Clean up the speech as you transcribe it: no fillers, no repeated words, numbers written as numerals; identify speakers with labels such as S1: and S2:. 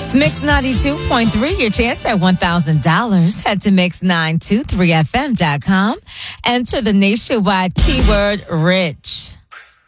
S1: It's Mix 92.3, your chance at $1,000. Head to Mix923fm.com. Enter the nationwide keyword rich.